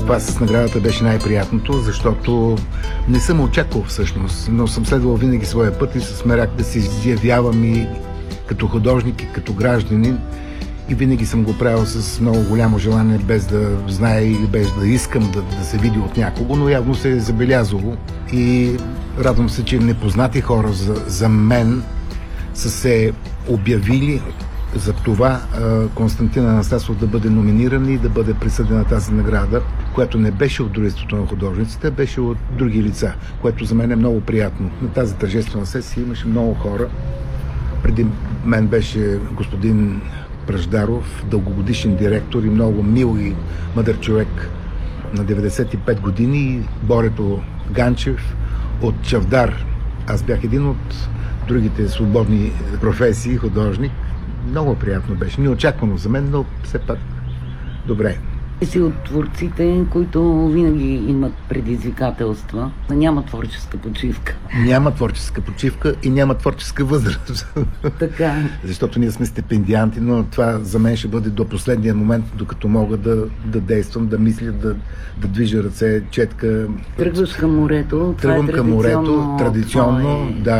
Това с наградата беше най-приятното, защото не съм очаквал всъщност, но съм следвал винаги своя път и се смирях да се изявявам и като художник, и като гражданин. И винаги съм го правил с много голямо желание, без да знае или без да искам да се види от някого, но явно се е забелязало. И радвам се, че непознати хора за мен са се обявили за това Константин Анастасов да бъде номиниран и да бъде присъдена тази награда, която не беше от Дружеството на художниците, беше от други лица, което за мен е много приятно. На тази тържествена сесия имаше много хора. Преди мен беше господин Пръждаров, дългогодишен директор и много мил и мъдър човек на 95 години, и Борето Ганчев от Чавдар. Аз бях един от другите свободни професии, художник. Много приятно беше. Неочаквано за мен, но все пак добре. Си от творците, които винаги имат предизвикателства. Няма творческа почивка. Няма творческа почивка и няма творческа възраст. Така. Защото ние сме стипендианти, но това за мен ще бъде до последния момент, докато мога да действам, да мисля, да движа ръце, четка. Тръгваш към морето. Тръгвам към морето, традиционно, да.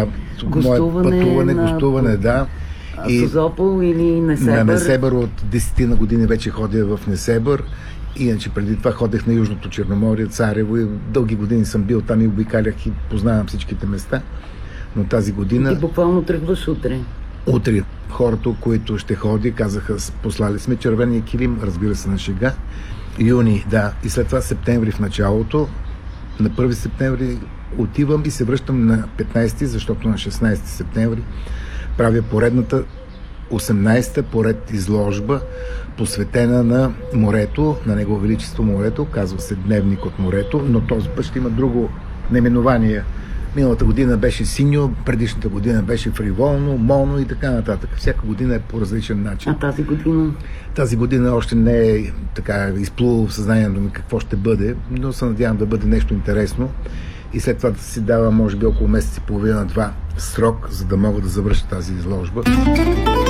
Гостуване, да. Созопол или Несебър? На Несебър от 10 години вече ходя в Несебър. Иначе преди това ходех на Южното Черноморие, Царево, и дълги години съм бил там и обикалях и познавам всичките места. Но тази година... И буквално тръгваш утре? Утре. Хората, които ще ходи, казаха, послали сме червения килим, разбира се, на шега. Юни, да. И след това септември в началото. На 1 септември отивам и се връщам на 15, защото на 16 септември правя поредната 18-та поред изложба, посветена на морето, на Негово Величество морето, казва се Дневник от морето, но този път ще има друго наименование. Миналата година беше синьо, предишната година беше фриволно, моно и така нататък. Всяка година е по различен начин. А тази година? Тази година още не е така изплуло в съзнанието ми какво ще бъде, но се надявам да бъде нещо интересно. И след това да си дава, може би, около месец и половина-два срок, за да мога да завърша тази изложба.